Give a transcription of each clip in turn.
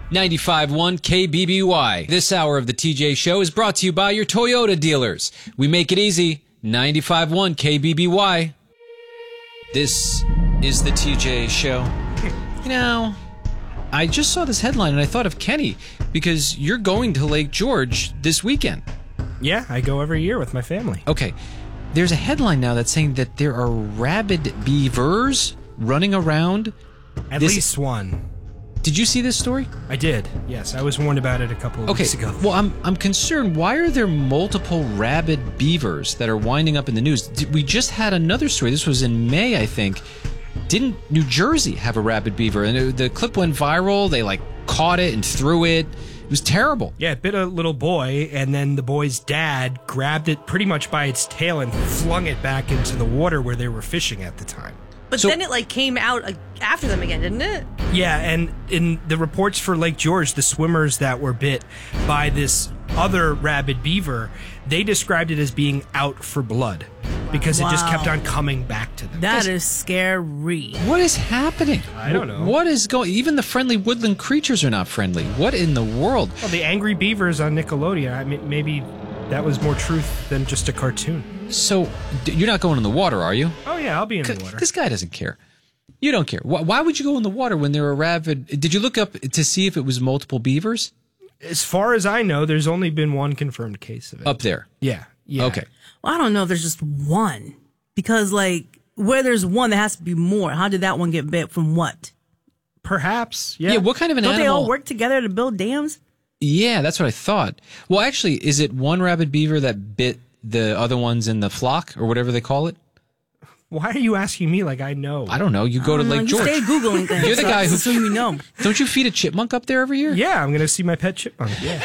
95.1 KBBY. This hour of the TJ Show is brought to you by your Toyota dealers. We make it easy. 95.1 KBBY. This is the TJ Show. You know, I just saw this headline and I thought of Kenny because you're going to Lake George this weekend. Yeah, I go every year with my family. Okay. There's a headline now that's saying that there are rabid beavers running around. At least one. Did you see this story? I did, yes. I was warned about it a couple of weeks ago. Well, I'm concerned. Why are there multiple rabid beavers that are winding up in the news? We just had another story. This was in May, I think. Didn't New Jersey have a rabid beaver? And the clip went viral. They, caught it and threw it. It was terrible. Yeah, it bit a little boy, and then the boy's dad grabbed it pretty much by its tail and flung it back into the water where they were fishing at the time. But then it came out after them again, didn't it? Yeah, and in the reports for Lake George, the swimmers that were bit by this other rabid beaver, they described it as being out for blood because it just kept on coming back to them. That is scary. What is happening? I don't know. What is going? Even the friendly woodland creatures are not friendly. What in the world? Well, the Angry Beavers on Nickelodeon. I mean, maybe that was more truth than just a cartoon. So you're not going in the water, are you? Oh yeah, I'll be in the water. This guy doesn't care. You don't care. Why would you go in the water when there are rabid? Did you look up to see if it was multiple beavers? As far as I know, there's only been one confirmed case of it. Up there? Yeah. Okay. Well, I don't know if there's just one. Because, where there's one, there has to be more. How did that one get bit from what? Perhaps, yeah. Yeah, what kind of an Don't animal? they all work together to build dams? Yeah, that's what I thought. Well, actually, is it one rabid beaver that bit the other ones in the flock or whatever they call it? Why are you asking me like I know? I don't know. You go to Lake George. You stay Googling things. You're the guy who... So you know. Don't you feed a chipmunk up there every year? Yeah, I'm going to see my pet chipmunk. Yeah.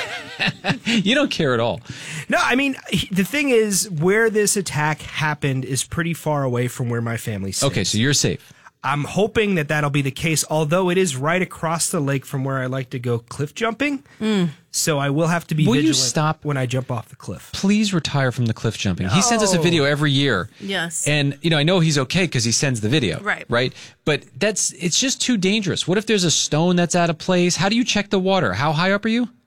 You don't care at all. No, I mean, the thing is, where this attack happened is pretty far away from where my family sits. Okay, so you're safe. I'm hoping that that'll be the case, although it is right across the lake from where I like to go cliff jumping. So I will have to be vigilant you stop when I jump off the cliff. Please retire from the cliff jumping. He sends us a video every year. Yes. And, I know he's okay because he sends the video. Right. Right? But it's just too dangerous. What if there's a stone that's out of place? How do you check the water? How high up are you?